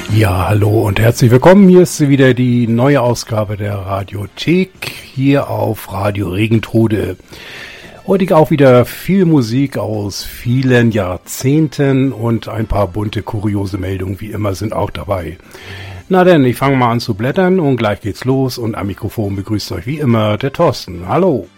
Ja, hallo und herzlich willkommen. Hier ist wieder die neue Ausgabe der Radiothek hier auf Radio Regentrude. Heute auch wieder viel Musik aus vielen Jahrzehnten und ein paar bunte, kuriose Meldungen wie immer sind auch dabei. Na denn, ich fange mal an zu blättern und gleich geht's los und am Mikrofon begrüßt euch wie immer der Thorsten. Hallo!